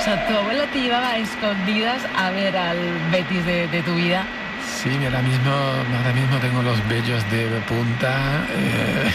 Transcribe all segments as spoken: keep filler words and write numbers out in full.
O sea, tu abuela te llevaba a escondidas a ver al Betis de, de tu vida. Sí, ahora mismo, ahora mismo tengo los vellos de punta. Eh,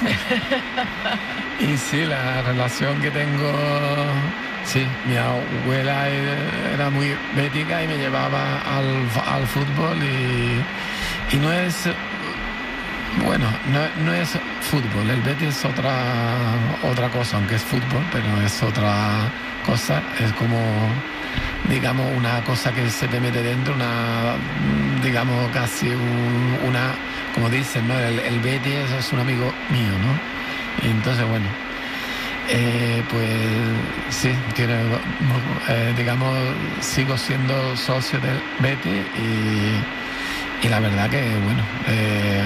y sí, la relación que tengo... Sí, mi abuela era muy bética y me llevaba al, al fútbol y, y no es... Bueno, no, no es fútbol, el Betis es otra, otra cosa, aunque es fútbol, pero es otra cosa, es como, digamos, una cosa que se te mete dentro, una, digamos, casi un, una, como dicen, ¿no? El, el Betis es un amigo mío, ¿no? Y entonces, bueno, eh, pues sí, quiero, eh, digamos, sigo siendo socio del Betis y, y la verdad que, bueno, eh,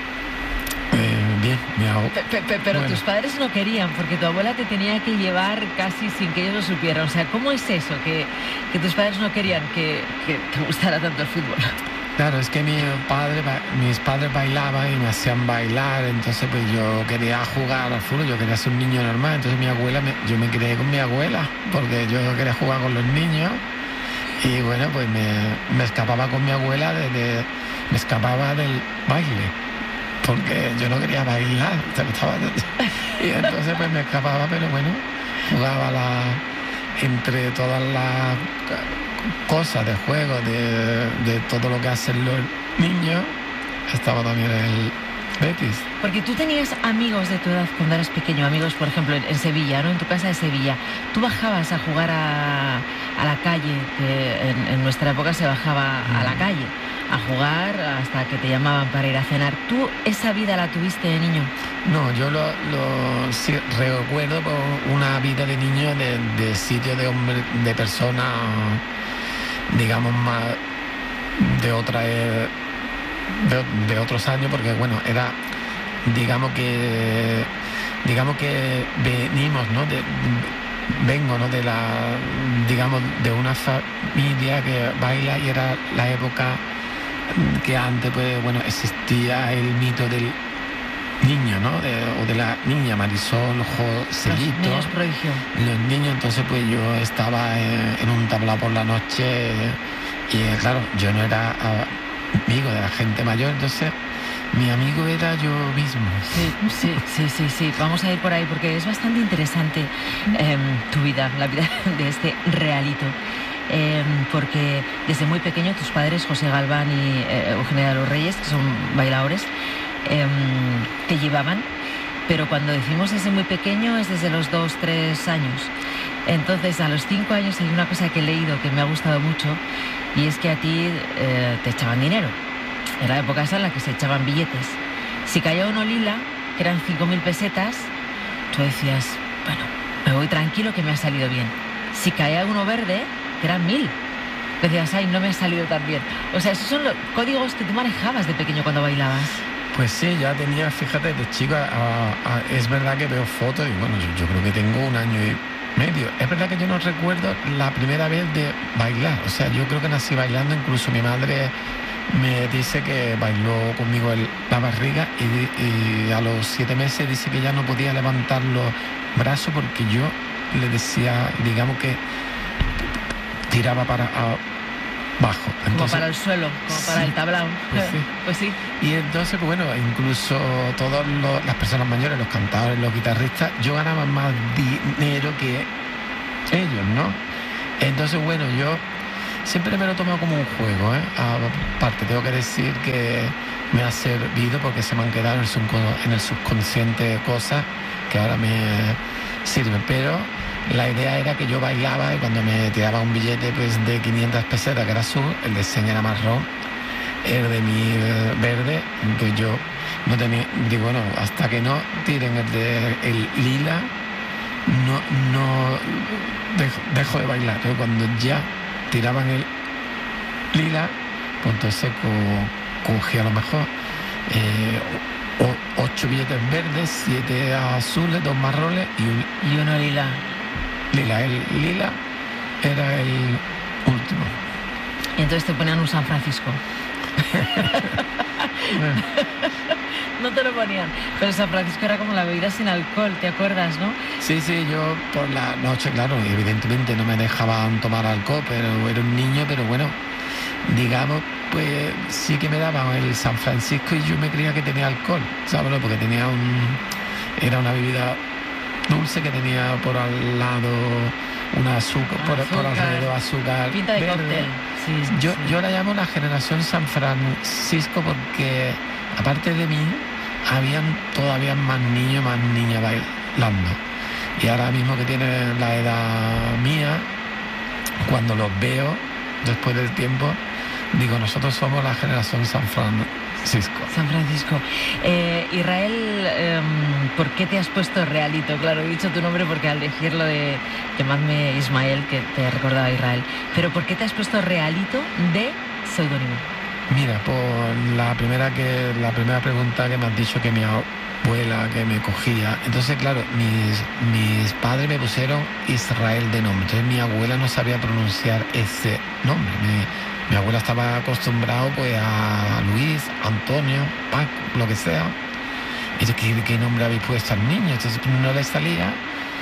Eh, bien, me hago. Pe- pe- Pero bueno. Tus padres no querían, porque tu abuela te tenía que llevar casi sin que ellos lo supieran. O sea, ¿cómo es eso? Que, que tus padres no querían que, que te gustara tanto el fútbol. Claro, es que mi padre, mis padres bailaban y me hacían bailar, entonces pues yo quería jugar al fútbol, yo quería ser un niño normal, entonces mi abuela, me, yo me crié con mi abuela, porque yo quería jugar con los niños y bueno, pues me, me escapaba con mi abuela, de, de, me escapaba del baile. Porque yo no quería bailar, y entonces pues me escapaba, pero bueno, jugaba la, entre todas las cosas de juego, de, de todo lo que hacen los niños, estaba también el Betis. Porque tú tenías amigos de tu edad cuando eras pequeño, amigos, por ejemplo, en, en Sevilla, ¿no? En tu casa de Sevilla. Tú bajabas a jugar a, a la calle, que en, en nuestra época se bajaba a la calle, a jugar hasta que te llamaban para ir a cenar. ¿Tú esa vida la tuviste de niño? No, yo lo, lo sí, recuerdo por una vida de niño de, de sitio de hombre, de persona, digamos, más de otra de, de otros años, porque bueno, era, digamos que digamos que venimos, ¿no? De, vengo, ¿no? De la, digamos, de una familia que baila y era la época que antes, pues bueno, existía el mito del niño, ¿no? De, o de la niña, Marisol, Joselito. Los niños prodigio. Los niños, entonces pues yo estaba en, en un tablao por la noche y claro, yo no era amigo de la gente mayor, entonces mi amigo era yo mismo. Sí, sí, sí, sí, sí. Vamos a ir por ahí porque es bastante interesante eh, tu vida, la vida de este realito. Eh, porque desde muy pequeño tus padres, José Galván y eh, Eugenia de los Reyes, que son bailadores, eh, te llevaban, pero cuando decimos desde muy pequeño es desde los dos, tres años. Entonces a los cinco años hay una cosa que he leído que me ha gustado mucho y es que a ti eh, te echaban dinero. Era la época esa en la que se echaban billetes. Si caía uno lila, que eran cinco mil pesetas, tú decías, bueno, me voy tranquilo que me ha salido bien. Si caía uno verde, que eran mil, decías, ay, no me ha salido tan bien. O sea, esos son los códigos que tú manejabas de pequeño cuando bailabas. Pues sí, ya tenía, fíjate, de chico, a, a, es verdad que veo fotos y bueno, yo, yo creo que tengo un año y medio. Es verdad que yo no recuerdo la primera vez de bailar, o sea, yo creo que nací bailando, incluso mi madre me dice que bailó conmigo el, la barriga y, y a los siete meses dice que ya no podía levantar los brazos porque yo le decía, digamos que tiraba para abajo. Entonces, como para el suelo, como sí, para el tablao. Pues sí. Pues sí. Y entonces, pues bueno, incluso todas las personas mayores, los cantadores, los guitarristas, yo ganaba más dinero que ellos, ¿no? Entonces, bueno, yo siempre me lo he tomado como un juego, ¿eh? Aparte, tengo que decir que me ha servido porque se me han quedado en el, subcon- en el subconsciente cosas que ahora me sirven, pero la idea era que yo bailaba y cuando me tiraba un billete pues, de quinientas pesetas, que era azul, el diseño era marrón, el de mi verde, pues yo no tenía, digo, bueno, hasta que no tiren el de el lila, no, no dejo, dejo de bailar. Pero cuando ya tiraban el lila, pues entonces co- cogí a lo mejor eh, o, ocho billetes verdes, siete azules, dos marrones y un y uno lila. Lila, el lila era el último. Y entonces te ponían un San Francisco. no te lo ponían. Pero San Francisco era como la bebida sin alcohol, ¿te acuerdas, no? Sí, sí, yo por la noche, claro, evidentemente no me dejaban tomar alcohol, pero era un niño, pero bueno, digamos, pues sí que me daban el San Francisco y yo me creía que tenía alcohol, ¿sabes? Porque tenía un... era una bebida dulce que tenía por al lado una azúcar, por, azúcar. por alrededor azúcar Pinta de verde. cóctel. Sí, sí, yo, sí. yo la llamo la generación San Francisco porque aparte de mí habían todavía más niños, más niñas bailando. Y ahora mismo que tienen la edad mía, cuando los veo después del tiempo, digo, nosotros somos la generación San Francisco. San Francisco. Eh, Israel, eh, ¿por qué te has puesto Realito? Claro, he dicho tu nombre porque al decirlo de llamadme Ismael, que te recordaba Israel, pero ¿por qué te has puesto Realito de seudónimo? Mira, por la primera que la primera pregunta que me has dicho, que mi abuela que me cogía, entonces claro, mis, mis padres me pusieron Israel de nombre, entonces mi abuela no sabía pronunciar ese nombre. Me, Mi abuela estaba acostumbrado pues a Luis, Antonio, Paco, lo que sea. Y yo, ¿qué, qué nombre habéis puesto al niño? Entonces no le salía.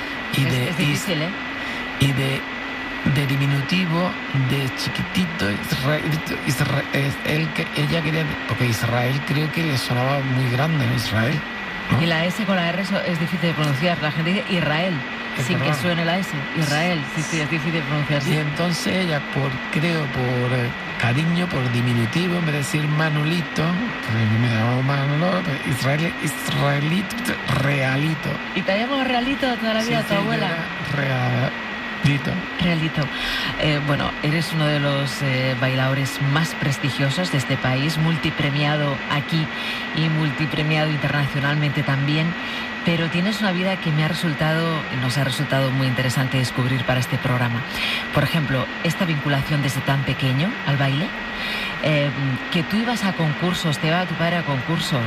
Y es, de, es difícil, ¿eh? Y de, de diminutivo, de chiquitito, Israel, Israel, es el que ella quería, porque Israel creo que le sonaba muy grande, ¿no? Israel, ¿no? Y la S con la R es difícil de pronunciar. La gente dice Israel. Es sin verdad. que suene la S. Israel, sí, sí, es difícil de pronunciar. Y entonces ella, por creo, por eh, cariño, por diminutivo, en vez de decir Manolito, que me llamaba Manolo, pues, Israel, Israelito, Realito. ¿Y te llamas Realito toda la vida, Sí, tu sí, abuela? yo era Realito. Realito. Eh, bueno, eres uno de los eh, bailadores más prestigiosos de este país, multipremiado aquí y multipremiado internacionalmente también. Pero tienes una vida que me ha resultado, nos ha resultado muy interesante descubrir para este programa. Por ejemplo, esta vinculación desde tan pequeño al baile, eh, que tú ibas a concursos, te iba tu padre a concursos,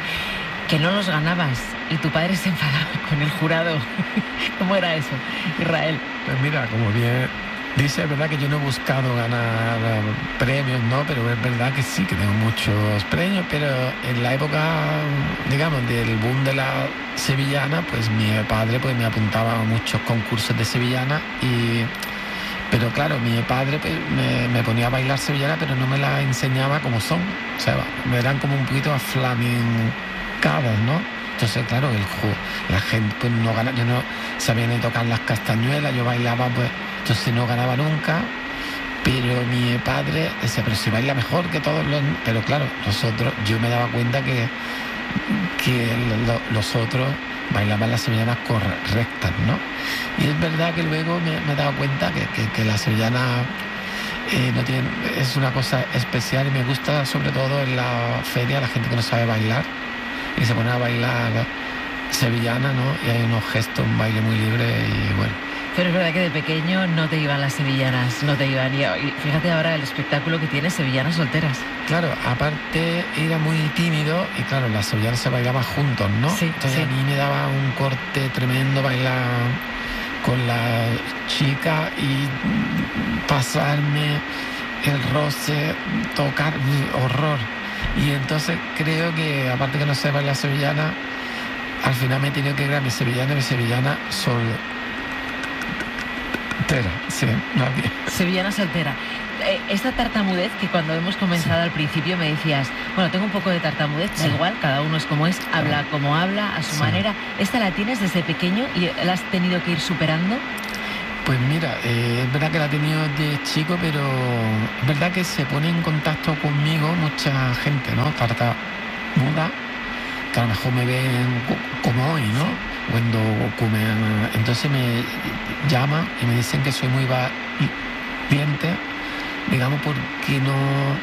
que no los ganabas y tu padre se enfadaba con el jurado. ¿Cómo era eso, Israel? Pues mira, como bien dice, es verdad que yo no he buscado ganar eh, premios, ¿no? Pero es verdad que sí, que tengo muchos premios, pero en la época, digamos, del boom de la sevillana, pues mi padre pues me apuntaba a muchos concursos de sevillana y... Pero claro, mi padre pues, me, me ponía a bailar sevillana, pero no me la enseñaba como son. O sea, me eran como un poquito aflamencadas, ¿no? Entonces, claro, el ju- la gente pues no gana, yo no sabía ni tocar las castañuelas, yo bailaba pues... Entonces no ganaba nunca, pero mi padre decía, pero si baila mejor que todos los... Pero claro, nosotros, yo me daba cuenta que, que lo, los otros bailaban las sevillanas correctas, ¿no? Y es verdad que luego me, me he dado cuenta que, que, que la sevillana eh, no tiene, es una cosa especial y me gusta sobre todo en la feria la gente que no sabe bailar y se pone a bailar sevillana, ¿no? Y hay unos gestos, un baile muy libre y bueno. Pero es verdad que de pequeño no te iban las sevillanas, no te iban. Y y fíjate ahora el espectáculo que tiene Sevillanas Solteras. Claro, aparte era muy tímido y claro, las sevillanas se bailaban juntos, ¿no? Sí, Entonces sí. a mí me daba un corte tremendo bailar con la chica y pasarme el roce, tocar, horror. Y entonces creo que, aparte que no sé bailar sevillana, al final me he tenido que ir a mi sevillana y mi sevillana sol... Soltera, sí, nadie. Sevillana Soltera. Eh, esta tartamudez que cuando hemos comenzado al principio me decías, bueno, tengo un poco de tartamudez, da Sí. igual, cada uno es como es, habla como habla, a su Sí. manera. ¿Esta la tienes desde pequeño y la has tenido que ir superando? Pues mira, eh, es verdad que la he tenido de chico, pero es verdad que se pone en contacto conmigo mucha gente, ¿no? Tartamuda, que a lo mejor me ven co- como hoy, ¿no? Cuando comen, entonces me llaman y me dicen que soy muy valiente, digamos, porque no,